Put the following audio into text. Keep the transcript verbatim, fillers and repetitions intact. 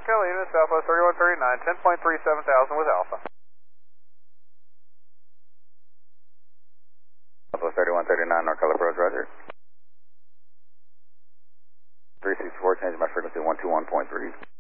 North Carolina, Southwest thirty-one thirty-nine, ten point three seven thousand with Alpha. Southwest thirty-one thirty-nine, North Carolina Approach, roger. three sixty-four, change my frequency one two one point three.